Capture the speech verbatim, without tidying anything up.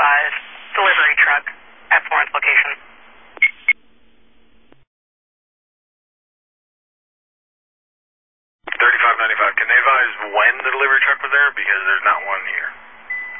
advise. Delivery truck at Florence location. thirty-five ninety-five, can they advise when the delivery truck was there? Because there's not one here.